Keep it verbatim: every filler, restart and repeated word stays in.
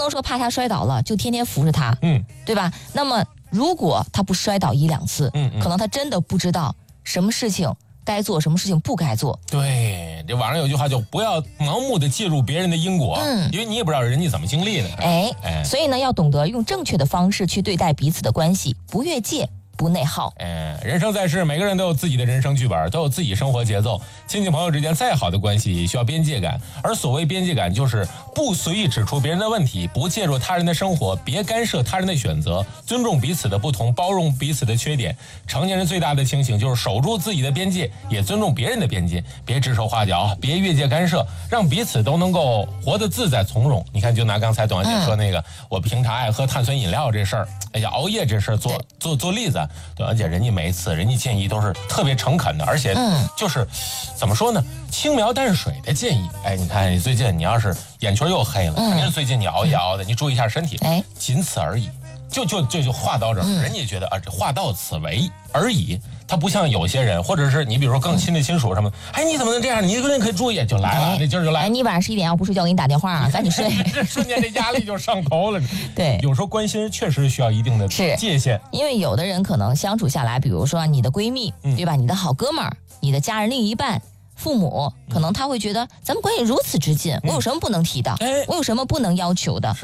能说怕他摔倒了就天天扶着他， 嗯， 对吧？那么如果他不摔倒一两次， 嗯嗯可能他真的不知道什么事情该做，什么事情不该做。 对，这网上有句话叫不要盲目的介入别人的因果， 嗯， 因为你也不知道人家怎么经历的。 哎， 哎所以呢，要懂得用正确的方式去对待彼此的关系，不越界，不内耗。 嗯，人生在世，每个人都有自己的人生剧本，都有自己生活节奏。亲戚朋友之间再好的关系需要边界感，而所谓边界感就是不随意指出别人的问题，不介入他人的生活，别干涉他人的选择，尊重彼此的不同，包容彼此的缺点。成年人最大的清醒就是守住自己的边界，也尊重别人的边界，别指手画脚，别越界干涉，让彼此都能够活得自在从容。你看，就拿刚才董安姐说那个，嗯、我平常爱喝碳酸饮料这事儿，哎呀，熬夜这事儿做做做例子。对，而且人家每一次人家建议都是特别诚恳的，而且就是、嗯、怎么说呢，轻描淡水的建议。哎，你看你最近你要是眼圈又黑了，肯定是最近你熬夜熬的，你注意一下身体，哎，仅此而已。就就就就话到这儿，嗯、人家觉得啊，这话到此为而已。他不像有些人，或者是你比如说更亲的亲属什么，哎，你怎么能这样？你一个人可以注意，就来了，这劲儿就来了。 哎，你晚上十一点要不睡觉，给你打电话啊，赶紧睡。 这瞬间这压力就上头了。 对， 有时候关心确实需要一定的界限， 因为有的人可能相处下来，比如说你的闺蜜，嗯、对吧？你的好哥们儿，你的家人另一半。父母可能他会觉得咱们关系如此之近，我有什么不能提的？我有什么不能要求的？